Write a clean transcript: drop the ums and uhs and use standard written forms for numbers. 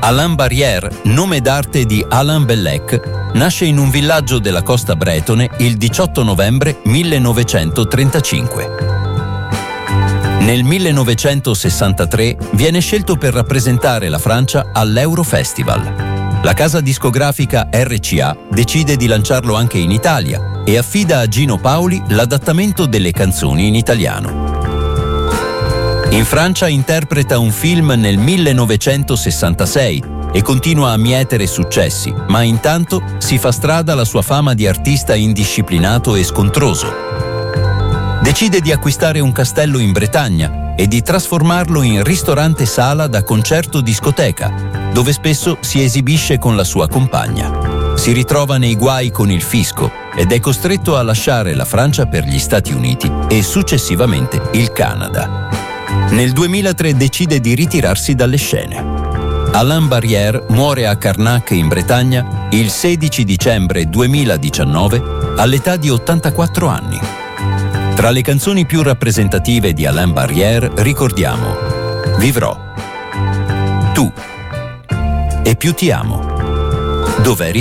Alain Barrière, nome d'arte di Alain Bellec, nasce in un villaggio della costa bretone il 18 novembre 1935. Nel 1963 viene scelto per rappresentare la Francia all'Eurofestival. La casa discografica RCA decide di lanciarlo anche in Italia e affida a Gino Paoli l'adattamento delle canzoni in italiano. In Francia interpreta un film nel 1966 e continua a mietere successi, ma intanto si fa strada la sua fama di artista indisciplinato e scontroso. Decide di acquistare un castello in Bretagna e di trasformarlo in ristorante sala da concerto discoteca, dove spesso si esibisce con la sua compagna. Si ritrova nei guai con il fisco ed è costretto a lasciare la Francia per gli Stati Uniti e successivamente il Canada. Nel 2003 decide di ritirarsi dalle scene. Alain Barrière muore a Carnac in Bretagna il 16 dicembre 2019 all'età di 84 anni. Tra le canzoni più rappresentative di Alain Barrière ricordiamo Vivrò, Tu e Più ti amo, Dov'eri